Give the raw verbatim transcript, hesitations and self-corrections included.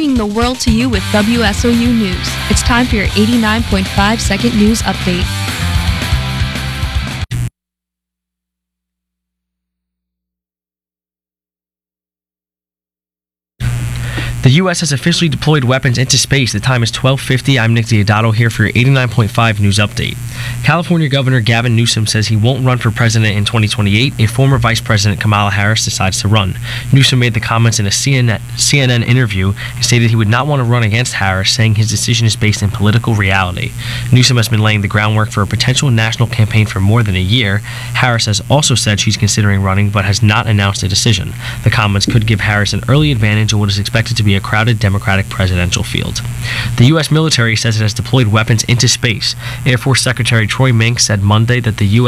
bringing the world to you with W S O U News. It's time for your eighty-nine point five second news update. The U S has officially deployed weapons into space. The time is twelve fifty. I'm Nick Diodato here for your eighty-nine point five news update. California Governor Gavin Newsom says he won't run for president in twenty twenty-eight if former Vice President Kamala Harris decides to run. Newsom made the comments in a C N N, C N N interview and stated he would not want to run against Harris, saying his decision is based in political reality. Newsom has been laying the groundwork for a potential national campaign for more than a year. Harris has also said she's considering running but has not announced a decision. The comments could give Harris an early advantage in what is expected to be a crowded Democratic presidential field. The U S military says it has deployed weapons into space. Air Force Secretary Troy Mink said Monday that the U S